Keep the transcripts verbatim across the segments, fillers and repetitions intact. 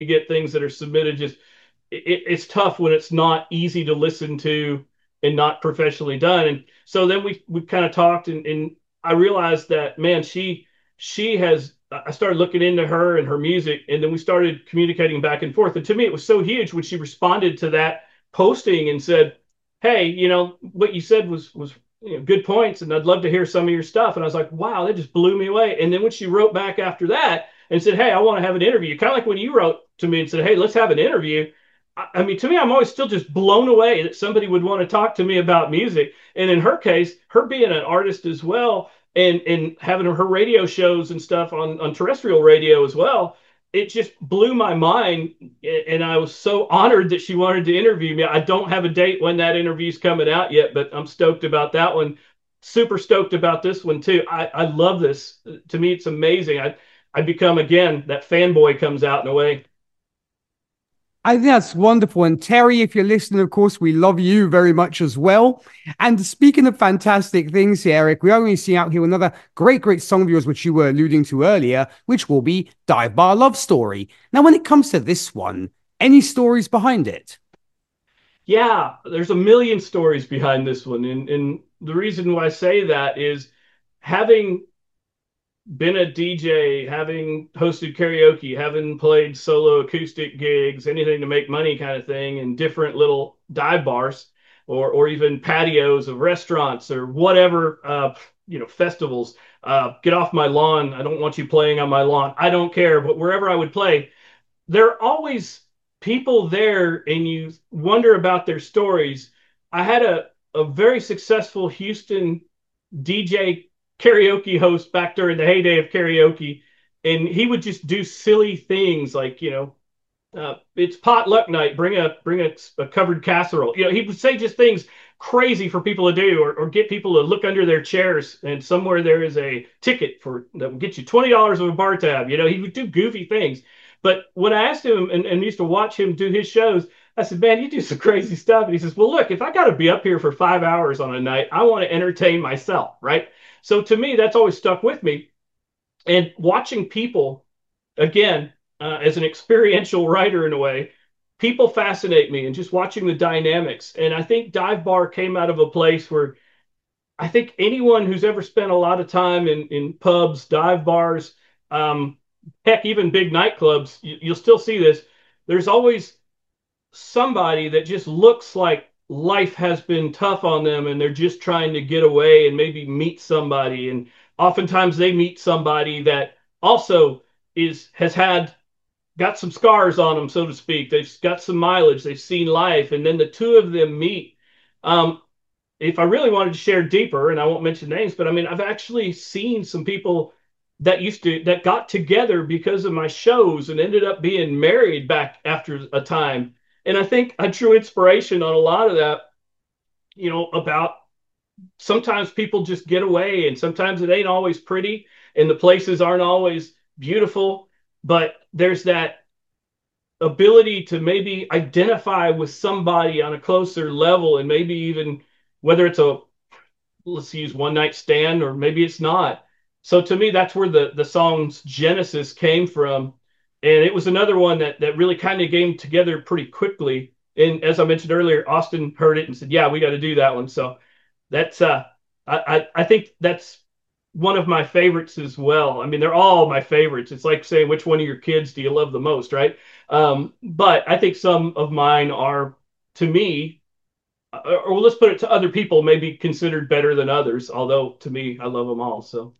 you get things that are submitted just it, it's tough when it's not easy to listen to and not professionally done. And so then we we kind of talked, and, and I realized that man, she she has. I started looking into her and her music, and then we started communicating back and forth. And to me, it was so huge when she responded to that posting and said, "Hey, you know what you said was was you know, good points, and I'd love to hear some of your stuff." And I was like, "Wow, that just blew me away." And then when she wrote back after that and said, "Hey, I want to have an interview," kind of like when you wrote to me and said, "Hey, let's have an interview." I mean, to me, I'm always still just blown away that somebody would want to talk to me about music. And in her case, her being an artist as well, and and having her radio shows and stuff on on terrestrial radio as well, it just blew my mind. And I was so honored that she wanted to interview me. I don't have a date when that interview's coming out yet, but I'm stoked about that one. Super stoked about this one too. I I love this. To me, it's amazing. I I become again that fanboy comes out in a way. I think that's wonderful. And Terry, if you're listening, of course, we love you very much as well. And speaking of fantastic things here, Eric, we are going to see out here another great, great song of yours, which you were alluding to earlier, which will be Dive Bar Love Story. Now, when it comes to this one, any stories behind it? Yeah, there's a million stories behind this one. And, and the reason why I say that is having been a D J, having hosted karaoke, having played solo acoustic gigs, anything to make money kind of thing, in different little dive bars or or even patios of restaurants or whatever, uh, you know, festivals. Uh, get off my lawn. I don't want you playing on my lawn. I don't care. But wherever I would play, there are always people there, and you wonder about their stories. I had a, a very successful Houston D J karaoke host back during the heyday of karaoke, and he would just do silly things like, you know, uh, it's potluck night. Bring a bring a, a covered casserole. You know, he would say just things crazy for people to do, or, or get people to look under their chairs, and somewhere there is a ticket for that will get you twenty dollars of a bar tab. You know, he would do goofy things. But when I asked him and, and used to watch him do his shows, I said, "Man, you do some crazy stuff." And he says, "Well, look, if I got to be up here for five hours on a night, I want to entertain myself, right?" So to me, that's always stuck with me. And watching people, again, uh, as an experiential writer in a way, people fascinate me, and just watching the dynamics. And I think Dive Bar came out of a place where I think anyone who's ever spent a lot of time in, in pubs, dive bars, um, heck, even big nightclubs, you, you'll still see this. There's always somebody that just looks like life has been tough on them, and they're just trying to get away and maybe meet somebody. And oftentimes they meet somebody that also is has had got some scars on them, so to speak. They've got some mileage, they've seen life, and then the two of them meet. Um, if I really wanted to share deeper, and I won't mention names, but I mean, I've actually seen some people that used to that got together because of my shows and ended up being married back after a time. And I think I drew inspiration on a lot of that, you know, about sometimes people just get away, and sometimes it ain't always pretty, and the places aren't always beautiful, but there's that ability to maybe identify with somebody on a closer level, and maybe even whether it's a, let's use one night stand, or maybe it's not. So to me, that's where the the song's genesis came from, and it was another one that that really kind of came together pretty quickly. And as I mentioned earlier, Austin heard it and said, "Yeah, we got to do that one." So that's uh, I, I I think that's one of my favorites as well. I mean, they're all my favorites. It's like saying which one of your kids do you love the most, right? Um, but I think some of mine are, to me, or, or let's put it to other people, maybe considered better than others. Although to me, I love them all. So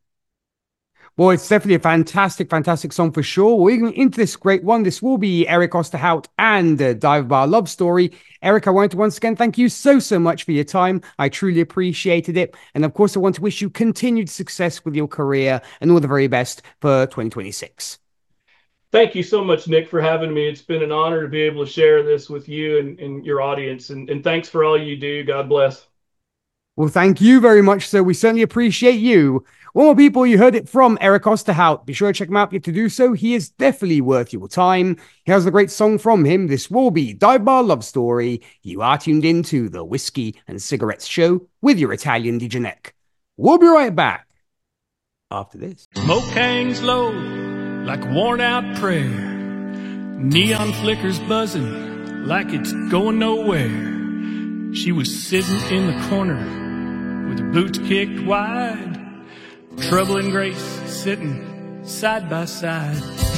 Well, it's definitely a fantastic, fantastic song for sure. We're going into this great one. This will be Eric Osterhout and uh, Dive Bar Love Story. Eric, I wanted to once again thank you so, so much for your time. I truly appreciated it. And of course, I want to wish you continued success with your career and all the very best for twenty twenty-six. thank you so much, Nick, for having me. It's been an honor to be able to share this with you and, and your audience. And, and thanks for all you do. God bless. Well, thank you very much, sir. We certainly appreciate you. One more people, you heard it from Eric Osterhout. Be sure to check him out if you have to do so. He is definitely worth your time. Here's a great song from him. This will be Dive Bar Love Story. You are tuned into the Whiskey and Cigarettes Show with your Italian D J Nick. We'll be right back after this. Smoke hangs low like a worn out prayer. Neon flickers buzzing like it's going nowhere. She was sitting in the corner with her boots kicked wide. Trouble and Grace sitting side by side.